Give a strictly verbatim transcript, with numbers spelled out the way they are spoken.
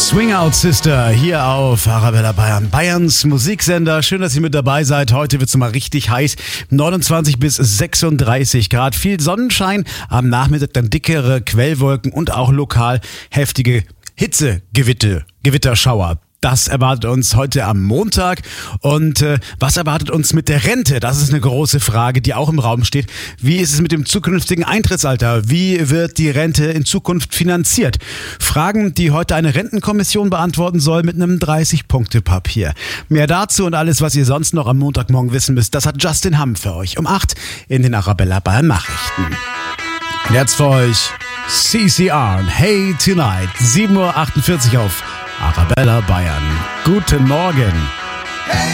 Swing Out Sister hier auf Arabella Bayern, Bayerns Musiksender. Schön, dass ihr mit dabei seid. Heute wird es mal richtig heiß. neunundzwanzig bis sechsunddreißig Grad. Viel Sonnenschein, am Nachmittag dann dickere Quellwolken und auch lokal heftige Hitzegewitter, Gewitterschauer. Das erwartet uns heute am Montag. Und äh, was erwartet uns mit der Rente? Das ist eine große Frage, die auch im Raum steht. Wie ist es mit dem zukünftigen Eintrittsalter? Wie wird die Rente in Zukunft finanziert? Fragen, die heute eine Rentenkommission beantworten soll mit einem dreißig-Punkte-Papier. Mehr dazu und alles, was ihr sonst noch am Montagmorgen wissen müsst, das hat Justin Hamm für euch um acht in den Arabella Bayern Nachrichten. Jetzt für euch C C R, Hey Tonight, sieben Uhr achtundvierzig auf Arabella Bayern. Guten Morgen.